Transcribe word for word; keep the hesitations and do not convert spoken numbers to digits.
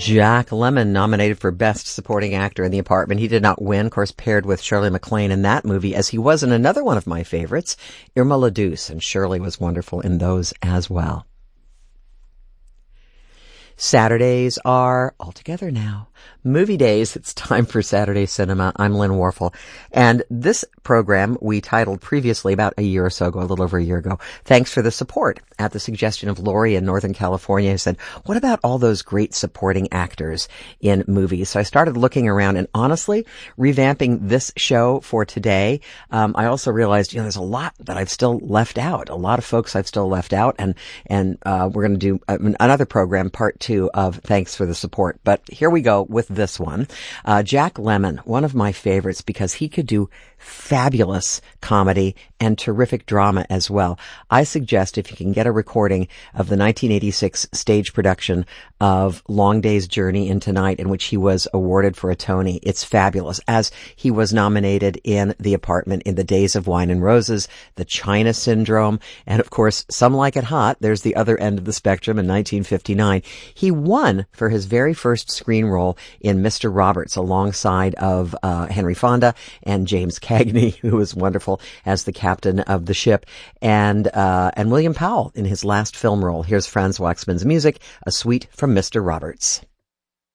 Jack Lemmon nominated for Best Supporting Actor in The Apartment. He did not win, of course, paired with Shirley MacLaine in that movie, as he was in another one of my favorites, Irma la Douce, and Shirley was wonderful in those as well. Saturdays are all together now. Movie days. It's time for Saturday Cinema. I'm Lynn Warfel. And this program we titled previously about a year or so ago, a little over a year ago, Thanks for the Support, at the suggestion of Lori in Northern California, who said, what about all those great supporting actors in movies? So I started looking around, and honestly, revamping this show for today, um, I also realized, you know, there's a lot that I've still left out, a lot of folks I've still left out, and, and, uh, we're going to do another program, part two of Thanks for the Support. But here we go with this one. Uh, Jack Lemmon, one of my favorites because he could do fabulous comedy and terrific drama as well. I suggest if you can get a recording of the nineteen eighty-six stage production of Long Day's Journey into Night, in which he was awarded for a Tony, it's fabulous, as he was nominated in The Apartment, in The Days of Wine and Roses, The China Syndrome, and of course, Some Like It Hot. There's the other end of the spectrum in nineteen fifty-nine. He won for his very first screen role in Mister Roberts, alongside of uh, Henry Fonda and James Cagney, who was wonderful as the captain of the ship, and uh, and William Powell in his last film role. Here's Franz Waxman's music, A Suite from Mister Roberts.